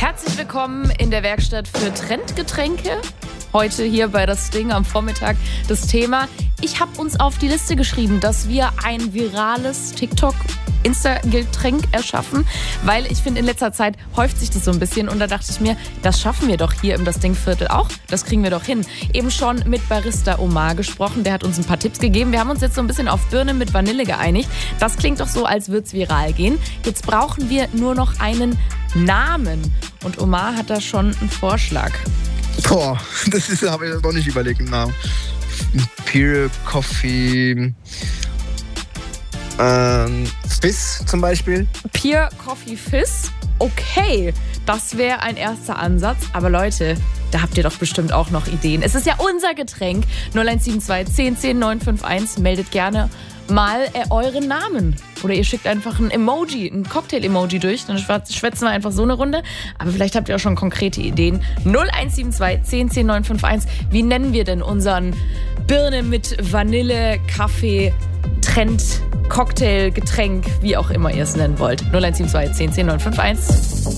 Herzlich willkommen in der Werkstatt für Trendgetränke. Heute hier bei Das Ding am Vormittag das Thema. Ich habe uns auf die Liste geschrieben, dass wir ein virales TikTok-Insta-Getränk erschaffen, weil ich finde, in letzter Zeit häuft sich das so ein bisschen und da dachte ich mir, das schaffen wir doch hier im Das Ding-Viertel auch. Das kriegen wir doch hin. Eben schon mit Barista Omar gesprochen, der hat uns ein paar Tipps gegeben. Wir haben uns jetzt so ein bisschen auf Birne mit Vanille geeinigt. Das klingt doch so, als würde es viral gehen. Jetzt brauchen wir nur noch einen Namen und Omar hat da schon einen Vorschlag. Boah, habe ich noch nicht überlegt, einen Namen. Pure Coffee Fizz zum Beispiel. Pure Coffee Fizz? Okay, das wäre ein erster Ansatz. Aber Leute, da habt ihr doch bestimmt auch noch Ideen. Es ist ja unser Getränk. 0172 10 10 951. Meldet gerne mal euren Namen. Oder ihr schickt einfach ein Emoji, ein Cocktail-Emoji durch. Dann schwätzen wir einfach so eine Runde. Aber vielleicht habt ihr auch schon konkrete Ideen. 0172 10 10 951. Wie nennen wir denn unseren Birne mit Vanille, Kaffee, Trend, Cocktail, Getränk, wie auch immer ihr es nennen wollt? 0172 10 10 951.